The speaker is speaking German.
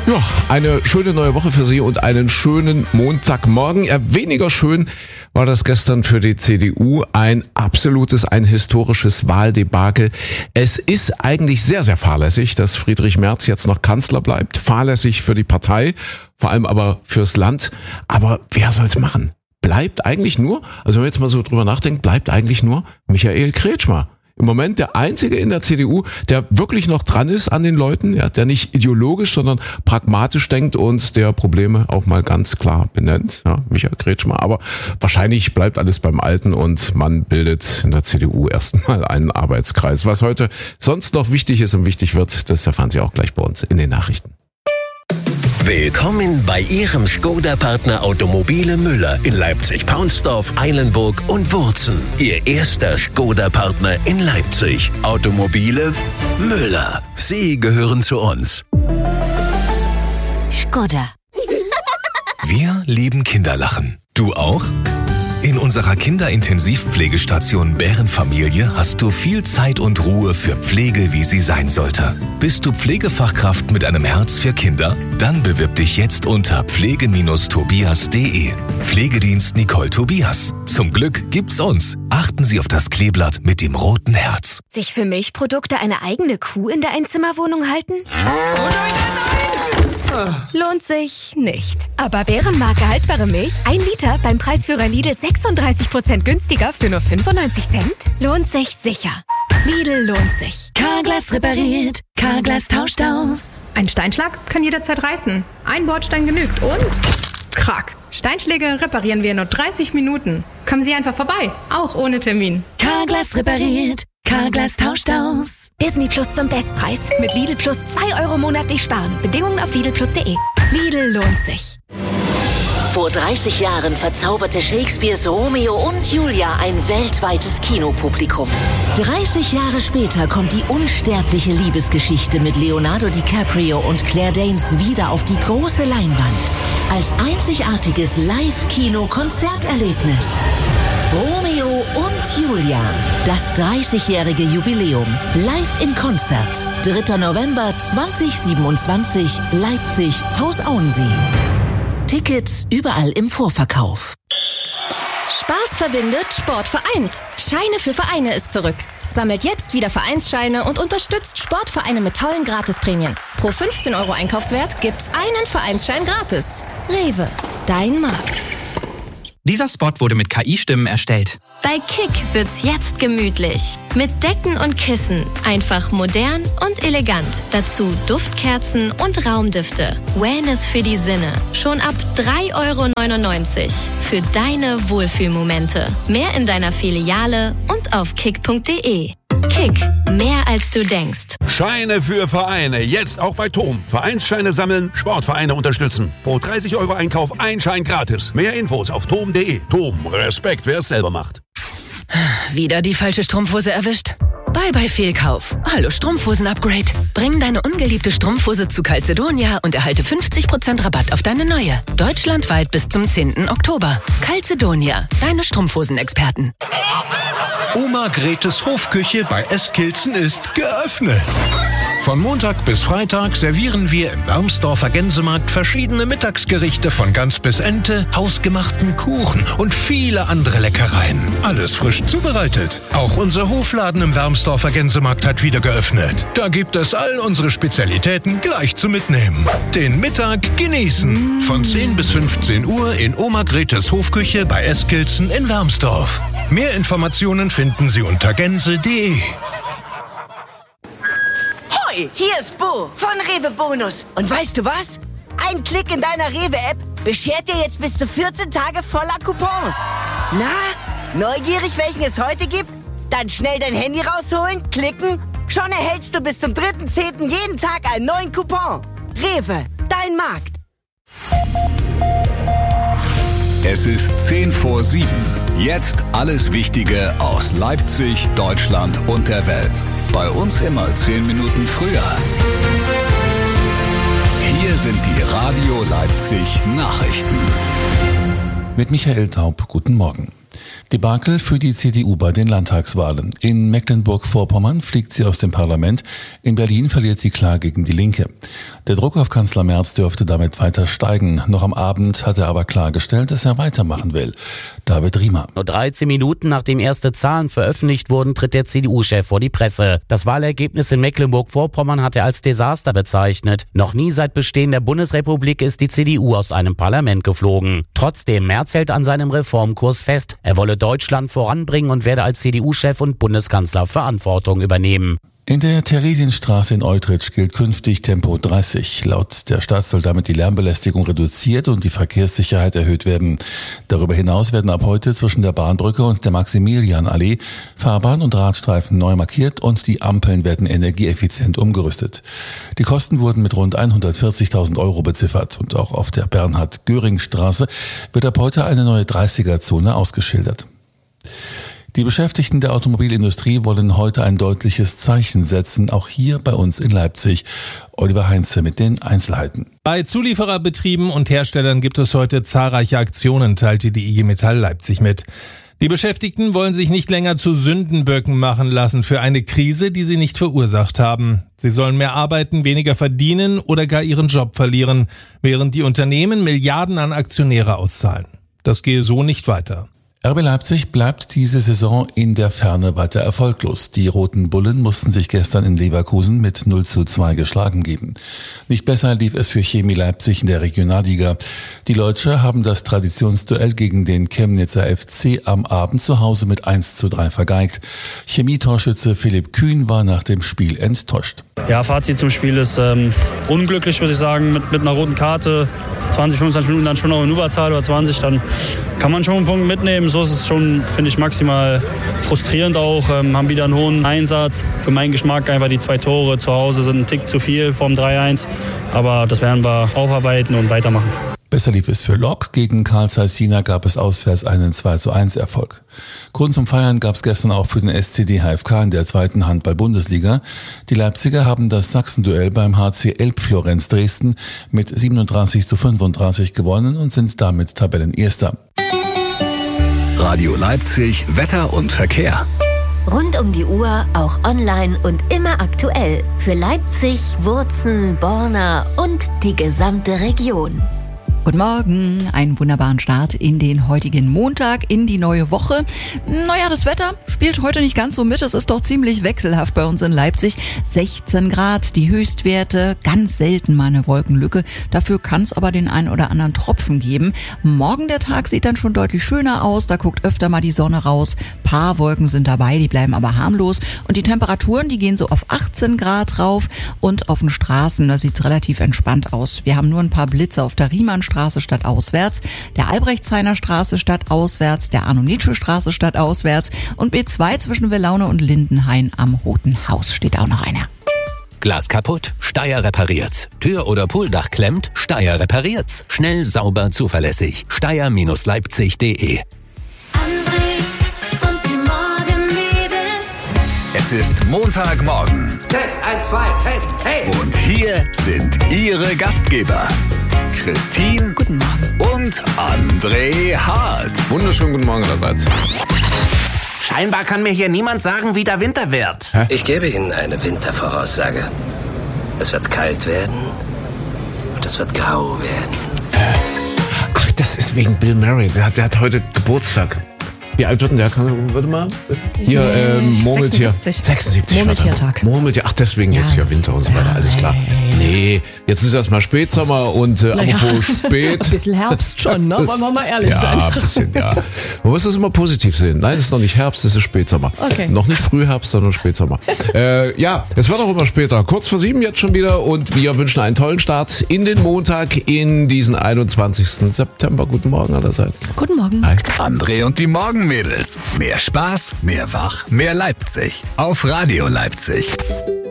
Ja, eine schöne neue Woche für Sie und einen schönen Montagmorgen. Weniger schön war das gestern für die CDU. Ein historisches Wahldebakel. Es ist eigentlich sehr, sehr fahrlässig, dass Friedrich Merz jetzt noch Kanzler bleibt. Fahrlässig für die Partei, vor allem aber fürs Land. Aber wer soll's machen? Bleibt eigentlich nur, also wenn man jetzt mal so drüber nachdenkt, bleibt eigentlich nur Michael Kretschmer. Im Moment der Einzige in der CDU, der wirklich noch dran ist an den Leuten, ja, der nicht ideologisch, sondern pragmatisch denkt und der Probleme auch mal ganz klar benennt, ja, Michael Kretschmer. Aber wahrscheinlich bleibt alles beim Alten und man bildet in der CDU erstmal einen Arbeitskreis. Was heute sonst noch wichtig ist und wichtig wird, das erfahren Sie auch gleich bei uns in den Nachrichten. Willkommen bei Ihrem Skoda-Partner Automobile Müller in Leipzig-Paunsdorf, Eilenburg und Wurzen. Ihr erster Skoda-Partner in Leipzig. Automobile Müller. Sie gehören zu uns. Skoda. Wir lieben Kinderlachen. Du auch? In unserer Kinderintensivpflegestation Bärenfamilie hast du viel Zeit und Ruhe für Pflege, wie sie sein sollte. Bist du Pflegefachkraft mit einem Herz für Kinder? Dann bewirb dich jetzt unter pflege-tobias.de. Pflegedienst Nicole Tobias. Zum Glück gibt's uns. Achten Sie auf das Kleeblatt mit dem roten Herz. Sich für Milchprodukte eine eigene Kuh in der Einzimmerwohnung halten? Lohnt sich nicht. Aber Bärenmarke haltbare Milch, 1 Liter beim Preisführer Lidl 36% günstiger für nur 95 Cent? Lohnt sich sicher. Lidl lohnt sich. Carglass repariert, Carglass tauscht aus. Ein Steinschlag kann jederzeit reißen. Ein Bordstein genügt und... Krack. Steinschläge reparieren wir in nur 30 Minuten. Kommen Sie einfach vorbei, auch ohne Termin. Carglass repariert, Carglass tauscht aus. Disney Plus zum Bestpreis. Mit Lidl Plus 2 Euro monatlich sparen. Bedingungen auf lidlplus.de. Lidl lohnt sich. Vor 30 Jahren verzauberte Shakespeares Romeo und Julia ein weltweites Kinopublikum. 30 Jahre später kommt die unsterbliche Liebesgeschichte mit Leonardo DiCaprio und Claire Danes wieder auf die große Leinwand. Als einzigartiges Live-Kino-Konzerterlebnis. Romeo und Julia. Das 30-jährige Jubiläum. Live in Konzert. 3. November 2027. Leipzig, Haus Auensee. Tickets überall im Vorverkauf. Spaß verbindet, Sport vereint. Scheine für Vereine ist zurück. Sammelt jetzt wieder Vereinsscheine und unterstützt Sportvereine mit tollen Gratisprämien. Pro 15 Euro Einkaufswert gibt's einen Vereinsschein gratis. Rewe, dein Markt. Dieser Spot wurde mit KI-Stimmen erstellt. Bei Kick wird's jetzt gemütlich. Mit Decken und Kissen. Einfach modern und elegant. Dazu Duftkerzen und Raumdüfte. Wellness für die Sinne. Schon ab 3,99 € für deine Wohlfühlmomente. Mehr in deiner Filiale und auf kick.de. Kick, mehr als du denkst. Scheine für Vereine, jetzt auch bei TOM. Vereinsscheine sammeln, Sportvereine unterstützen. Pro 30 Euro Einkauf ein Schein gratis. Mehr Infos auf tom.de. TOM, Respekt, wer es selber macht. Wieder die falsche Strumpfhose erwischt? Bye Fehlkauf. Hallo Strumpfhosen-Upgrade. Bring deine ungeliebte Strumpfhose zu Calzedonia und erhalte 50% Rabatt auf deine neue. Deutschlandweit bis zum 10. Oktober. Calzedonia, deine Strumpfhosenexperten. Oma Gretes Hofküche bei Eskilzen ist geöffnet. Von Montag bis Freitag servieren wir im Wermsdorfer Gänsemarkt verschiedene Mittagsgerichte von Gans bis Ente, hausgemachten Kuchen und viele andere Leckereien. Alles frisch zubereitet. Auch unser Hofladen im Wermsdorfer Gänsemarkt hat wieder geöffnet. Da gibt es all unsere Spezialitäten gleich zum Mitnehmen. Den Mittag genießen. Von 10 bis 15 Uhr in Oma Gretes Hofküche bei Eskilzen in Wermsdorf. Mehr Informationen finden Sie unter gänse.de. Hoi, hier ist Bo von Rewe Bonus. Und weißt du was? Ein Klick in deiner Rewe-App beschert dir jetzt bis zu 14 Tage voller Coupons. Na, neugierig, welchen es heute gibt? Dann schnell dein Handy rausholen, klicken. Schon erhältst du bis zum 3.10. jeden Tag einen neuen Coupon. Rewe, dein Markt. Es ist 6:50. Jetzt alles Wichtige aus Leipzig, Deutschland und der Welt. Bei uns immer 10 Minuten früher. Hier sind die Radio Leipzig Nachrichten. Mit Michael Taub, guten Morgen. Debakel für die CDU bei den Landtagswahlen. In Mecklenburg-Vorpommern fliegt sie aus dem Parlament. In Berlin verliert sie klar gegen die Linke. Der Druck auf Kanzler Merz dürfte damit weiter steigen. Noch am Abend hat er aber klargestellt, dass er weitermachen will. David Riemer. Nur 13 Minuten nachdem erste Zahlen veröffentlicht wurden, tritt der CDU-Chef vor die Presse. Das Wahlergebnis in Mecklenburg-Vorpommern hat er als Desaster bezeichnet. Noch nie seit Bestehen der Bundesrepublik ist die CDU aus einem Parlament geflogen. Trotzdem, Merz hält an seinem Reformkurs fest. Er wolle Deutschland voranbringen und werde als CDU-Chef und Bundeskanzler Verantwortung übernehmen. In der Theresienstraße in Eutrich gilt künftig Tempo 30. Laut der Stadt soll damit die Lärmbelästigung reduziert und die Verkehrssicherheit erhöht werden. Darüber hinaus werden ab heute zwischen der Bahnbrücke und der Maximilianallee Fahrbahn und Radstreifen neu markiert und die Ampeln werden energieeffizient umgerüstet. Die Kosten wurden mit rund 140.000 € beziffert und auch auf der Bernhard-Göring-Straße wird ab heute eine neue 30er-Zone ausgeschildert. Die Beschäftigten der Automobilindustrie wollen heute ein deutliches Zeichen setzen, auch hier bei uns in Leipzig. Oliver Heinze mit den Einzelheiten. Bei Zuliefererbetrieben und Herstellern gibt es heute zahlreiche Aktionen, teilte die IG Metall Leipzig mit. Die Beschäftigten wollen sich nicht länger zu Sündenböcken machen lassen für eine Krise, die sie nicht verursacht haben. Sie sollen mehr arbeiten, weniger verdienen oder gar ihren Job verlieren, während die Unternehmen Milliarden an Aktionäre auszahlen. Das gehe so nicht weiter. RB Leipzig bleibt diese Saison in der Ferne weiter erfolglos. Die Roten Bullen mussten sich gestern in Leverkusen mit 0:2 geschlagen geben. Nicht besser lief es für Chemie Leipzig in der Regionalliga. Die Leutscher haben das Traditionsduell gegen den Chemnitzer FC am Abend zu Hause mit 1:3 vergeigt. Chemie-Torschütze Philipp Kühn war nach dem Spiel enttäuscht. Ja, Fazit zum Spiel ist unglücklich, würde ich sagen, mit einer roten Karte. 20, 25 Minuten dann schon noch in Überzahl oder 20, dann kann man schon einen Punkt mitnehmen. So ist es schon, finde ich, maximal frustrierend auch. Haben wieder einen hohen Einsatz. Für meinen Geschmack einfach die 2 Tore zu Hause sind ein Tick zu viel vom 3-1. Aber das werden wir aufarbeiten und weitermachen. Besser lief es für Lok. Gegen Carl Zeiss Jena gab es auswärts einen 2:1 Erfolg. Grund zum Feiern gab es gestern auch für den SCD HFK in der 2. Handball-Bundesliga. Die Leipziger haben das Sachsenduell beim HC Elbflorenz Dresden mit 37:35 gewonnen und sind damit Tabellenerster. Radio Leipzig, Wetter und Verkehr. Rund um die Uhr, auch online und immer aktuell. Für Leipzig, Wurzen, Borna und die gesamte Region. Guten Morgen, einen wunderbaren Start in den heutigen Montag, in die neue Woche. Naja, das Wetter spielt heute nicht ganz so mit. Es ist doch ziemlich wechselhaft bei uns in Leipzig. 16 Grad, die Höchstwerte, ganz selten mal eine Wolkenlücke. Dafür kann es aber den ein oder anderen Tropfen geben. Morgen der Tag sieht dann schon deutlich schöner aus. Da guckt öfter mal die Sonne raus. Paar Wolken sind dabei, die bleiben aber harmlos. Und die Temperaturen, die gehen so auf 18 Grad rauf. Und auf den Straßen, da sieht's relativ entspannt aus. Wir haben nur ein paar Blitze auf der Riemannstraße statt auswärts, der Albrechtshainer Straße statt auswärts, der Arno-Nietzsche-Straße statt auswärts und B2 zwischen Wellaune und Lindenhain am Roten Haus steht auch noch einer. Glas kaputt? Steyr repariert's. Tür oder Pooldach klemmt? Steyr repariert's. Schnell, sauber, zuverlässig. Steyr-Leipzig.de. Es ist Montagmorgen. Test, 1, 2, Test, hey! Und hier sind Ihre Gastgeber. Christine. Guten Morgen. Und André Hart. Wunderschönen guten Morgen allerseits. Scheinbar kann mir hier niemand sagen, wie der Winter wird. Hä? Ich gebe Ihnen eine Wintervoraussage. Es wird kalt werden und es wird grau werden. Ach, das ist wegen Bill Murray. Der hat heute Geburtstag. Wie alt wird denn der? Warte mal. Hier, Murmeltier. 76. Murmeltiertag. Murmeltier. Ach, deswegen jetzt hier Winter und so weiter. Alles klar. Nee, jetzt ist erstmal Spätsommer und apropos spät. Ein bisschen Herbst schon, ne? Wollen wir mal ehrlich sein. Ja, ein bisschen, ja. Man muss das immer positiv sehen. Nein, es ist noch nicht Herbst, es ist Spätsommer. Okay. Noch nicht Frühherbst, sondern Spätsommer. Ja, es wird auch immer später. Kurz vor 7 jetzt schon wieder und wir wünschen einen tollen Start in den Montag, in diesen 21. September. Guten Morgen allerseits. Guten Morgen. Hi. André und die Morgenmädels. Mehr Spaß, mehr Wach, mehr Leipzig. Auf Radio Leipzig.